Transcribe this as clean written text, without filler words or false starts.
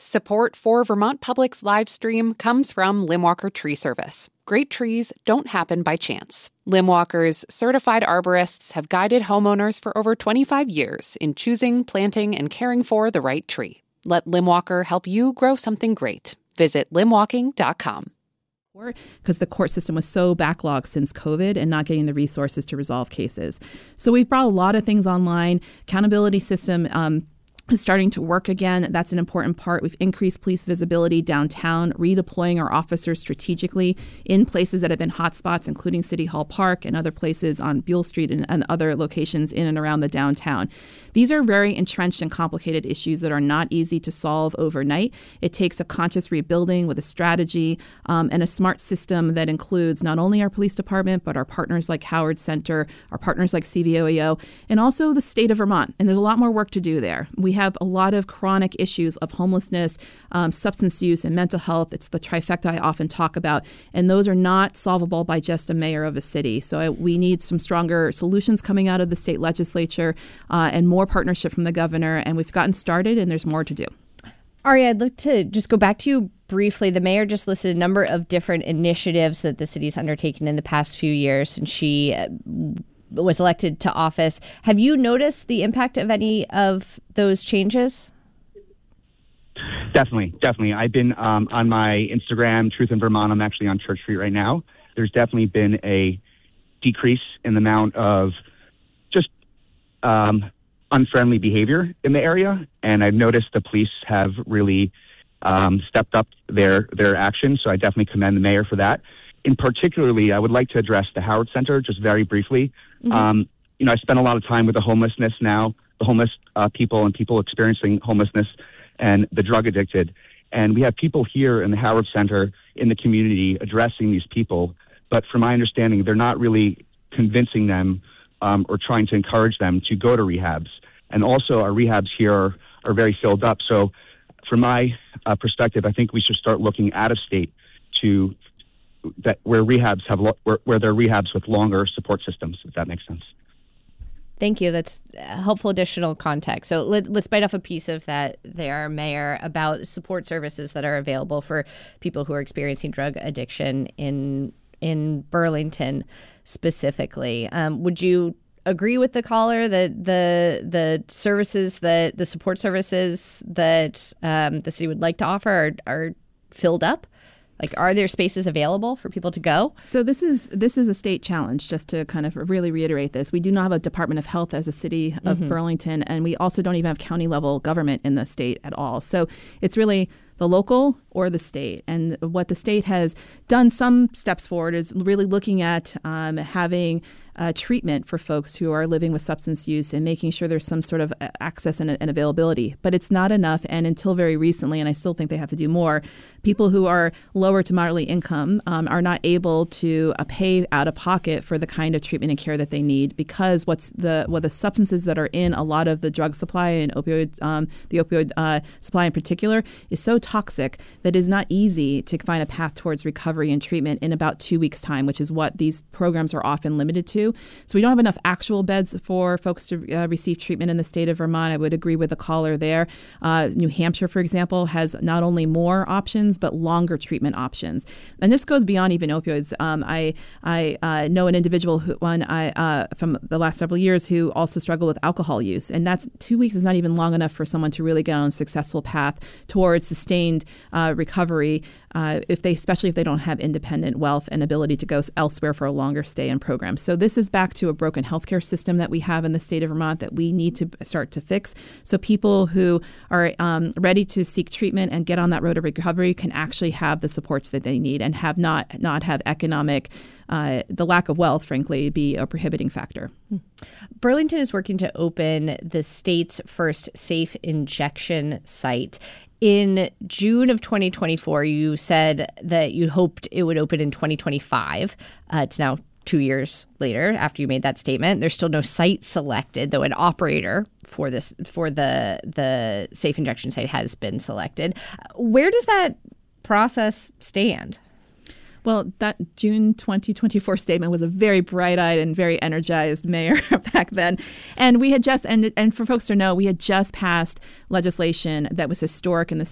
Support for Vermont Public's live stream comes from Limwalker Tree Service. Great trees don't happen by chance. Limwalker's certified arborists have guided homeowners for over 25 years in choosing, planting, and caring for the right tree. Let Limwalker help you grow something great. Visit limwalking.com. Because the court system was so backlogged since COVID and not getting the resources to resolve cases. So we've brought a lot of things online. Accountability system is starting to work again. That's an important part. We've increased police visibility downtown, redeploying our officers strategically in places that have been hotspots, including City Hall Park and other places on Buell Street and other locations in and around the downtown. These are very entrenched and complicated issues that are not easy to solve overnight. It takes a conscious rebuilding with a strategy and a smart system that includes not only our police department, but our partners like Howard Center, our partners like CVOEO, and also the state of Vermont. And there's a lot more work to do there. We have a lot of chronic issues of homelessness, substance use, and mental health. It's the trifecta I often talk about. And those are not solvable by just a mayor of a city. So we need some stronger solutions coming out of the state legislature and more partnership from the governor. And we've gotten started, and there's more to do. Ari, I'd like to just go back to you briefly. The mayor just listed a number of different initiatives that the city's undertaken in the past few years since she was elected to office. Have you noticed the impact of any of those changes? Definitely. I've been on my Instagram, Truth in Vermont. I'm actually on Church Street right now. There's definitely been a decrease in the amount of just unfriendly behavior in the area. And I've noticed the police have really stepped up their action. So I definitely commend the mayor for that. In particularly, I would like to address the Howard Center just very briefly. Mm-hmm. I spend a lot of time with the homeless people and people experiencing homelessness and the drug addicted. And we have people here in the Howard Center in the community addressing these people. But from my understanding, they're not really convincing them or trying to encourage them to go to rehabs. And also our rehabs here are very filled up. So from my perspective, I think we should start looking out of state to that where rehabs have where there are rehabs with longer support systems, if that makes sense. Thank you. That's helpful additional context. So let's bite off a piece of that there, Mayor, about support services that are available for people who are experiencing drug addiction in Burlington specifically. Would you agree with the caller that the services that the support services that the city would like to offer are filled up? Like, are there spaces available for people to go? So this is a state challenge, just to kind of really reiterate this. We do not have a Department of Health as a city of Burlington, and we also don't even have county level government in the state at all. So it's really the local or the state. And what the state has done some steps forward is really looking at having treatment for folks who are living with substance use and making sure there's some sort of access and availability. But it's not enough. And until very recently, and I still think they have to do more, people who are lower to moderately income are not able to pay out of pocket for the kind of treatment and care that they need, because the substances that are in a lot of the drug supply and the opioid supply in particular is so toxic that it is not easy to find a path towards recovery and treatment in about 2 weeks' time, which is what these programs are often limited to. So we don't have enough actual beds for folks to receive treatment in the state of Vermont. I would agree with the caller there. New Hampshire, for example, has not only more options, but longer treatment options. And this goes beyond even opioids. I know an individual from the last several years who also struggled with alcohol use. And that's 2 weeks is not even long enough for someone to really get on a successful path towards sustained recovery, especially if they don't have independent wealth and ability to go elsewhere for a longer stay in programs. So this is back to a broken healthcare system that we have in the state of Vermont that we need to start to fix. So people who are ready to seek treatment and get on that road to recovery can actually have the supports that they need and have not have economic, the lack of wealth, frankly, be a prohibiting factor. Burlington is working to open the state's first safe injection site. In June of 2024, you said that you hoped it would open in 2025. It's now 2 years later after you made that statement. There's still no site selected, though an operator for the safe injection site has been selected. Where does that process stand? Well, that June 2024 statement was a very bright-eyed and very energized mayor back then. And we had just, and for folks to know, we had just passed legislation that was historic in the